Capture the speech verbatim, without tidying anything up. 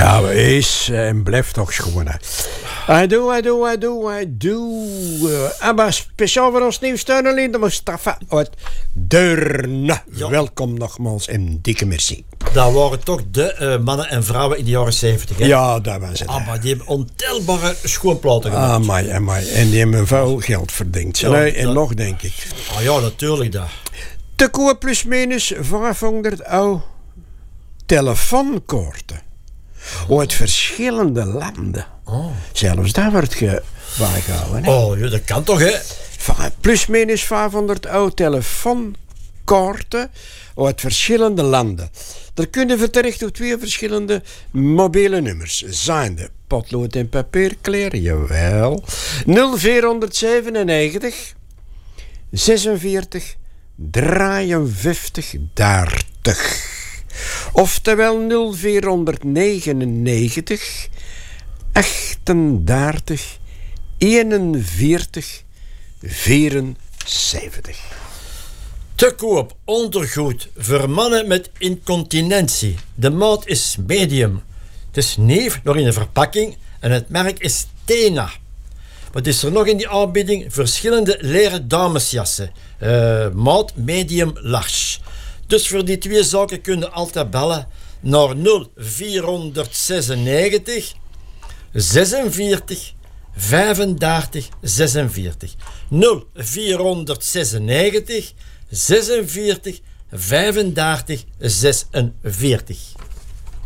Ja, maar is en blijft toch schoon. I do, I do, I do, I do. Uh, maar speciaal voor ons nieuwsteunelid, Mustafa uit Deurne. Ja. Welkom nogmaals en dikke merci. Dat waren toch de uh, mannen en vrouwen in de jaren zeventig. Hè? Ja, dat was het. Ah, maar die hebben ontelbare schoonplaten gemaakt. Ah, amai, amai. En die hebben veel geld verdiend. Ja, nee, en dat... nog, denk ik. Ah ja, natuurlijk dat. Te koop plus minus vijfhonderd oude telefoonkaarten. Oh. Uit verschillende landen. Oh. Zelfs daar wordt ge bijgehouden. Oh, ja, dat kan toch, hè? Plus minus vijfhonderd oude telefoonkaarten uit verschillende landen. Er kunnen we terecht op twee verschillende mobiele nummers. Zijnde potlood en papierkleer, jawel. nul vierhonderdzevenennegentig zesenveertig drieënvijftig dertig. Oftewel nul vierhonderdnegenennegentig achtendertig eenenveertig vierenzeventig. Te koop ondergoed voor mannen met incontinentie. De maat is medium. Het is neef nog in de verpakking en het merk is Tena. Wat is er nog in die aanbieding? Verschillende leren damesjassen. Uh, maat medium large. Dus voor die twee zaken kun je altijd bellen naar nul vierhonderdzesennegentig zesenveertig vijfendertig zesenveertig. nul vierhonderdzesennegentig zesenveertig vijfendertig zesenveertig.